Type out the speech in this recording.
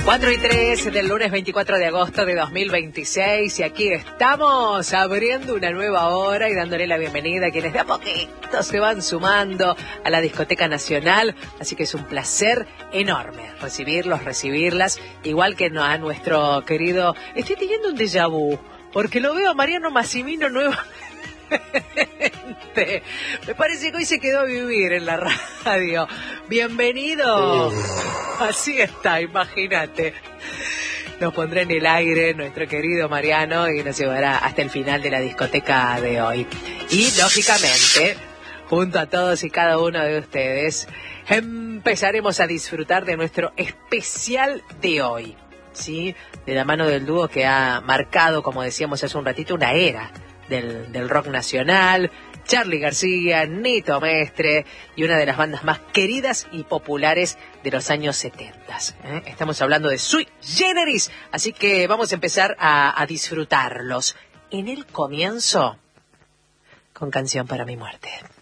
4:03 del lunes 24 de agosto de 2026 y aquí estamos abriendo una nueva hora y dándole la bienvenida a quienes de a poquito se van sumando a la Discoteca Nacional, así que es un placer enorme recibirlas, igual que a nuestro querido, estoy teniendo un déjà vu, porque lo veo a Mariano Massimino nuevamente. Me parece que hoy se quedó a vivir en la radio. Bienvenido. Así está, imagínate. Nos pondrá en el aire nuestro querido Mariano y nos llevará hasta el final de la discoteca de hoy. Y lógicamente, junto a todos y cada uno de ustedes, empezaremos a disfrutar de nuestro especial de hoy, ¿sí? De la mano del dúo que ha marcado, como decíamos hace un ratito, una era del rock nacional, Charly García, Nito Mestre y una de las bandas más queridas y populares de los años 70. Estamos hablando de Sui Generis, así que vamos a empezar a disfrutarlos. En el comienzo, con Canción para mi muerte.